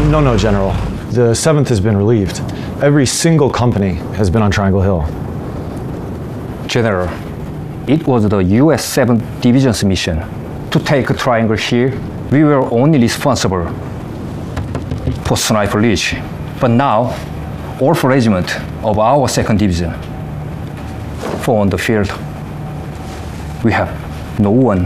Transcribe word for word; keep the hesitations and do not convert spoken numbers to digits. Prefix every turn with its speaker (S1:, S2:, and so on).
S1: No, no, General. The seventh has been relieved. Every single company has been on Triangle Hill.
S2: General, it was the U S seventh Division's mission to take Triangle Hill. We were only responsible for Sniper Ridge. But now, all four regiments of our second Division fall on the field. We have no one